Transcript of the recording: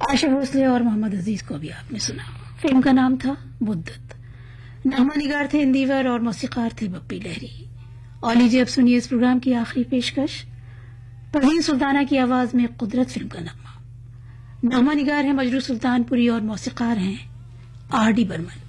आशिफ भोसले और मोहम्मद अजीज को भी आपने सुना। फिल्म का नाम था मुद्दत। नगमा निगार थे इंदिवर और मौसीकार थे बप्पी लहरी। और लीजिए अब सुनिए इस प्रोग्राम की आखिरी पेशकश, परवीन सुल्ताना की आवाज में कुदरत फिल्म का नगमा। नगमा निगार है मजरू सुल्तानपुरी और मौसीकार हैं आर डी बर्मन।